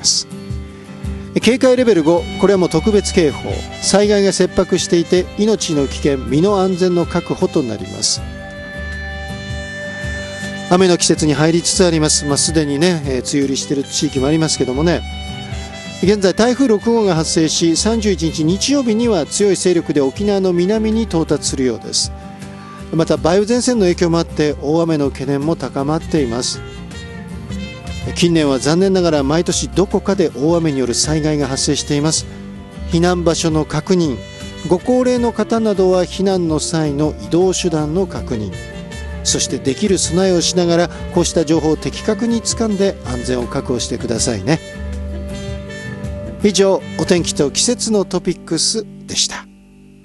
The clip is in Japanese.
ます。警戒レベル5、これはもう特別警報、災害が切迫していて命の危険、身の安全の確保となります。雨の季節に入りつつあります。すでにね、梅雨入りしている地域もありますけどもね、現在台風6号が発生し、31日日曜日には強い勢力で沖縄の南に到達するようです。また梅雨前線の影響もあって大雨の懸念も高まっています。近年は残念ながら毎年どこかで大雨による災害が発生しています。避難場所の確認、ご高齢の方などは避難の際の移動手段の確認、そしてできる備えをしながらこうした情報を的確に掴んで安全を確保してくださいね。以上、お天気と季節のトピックスでした。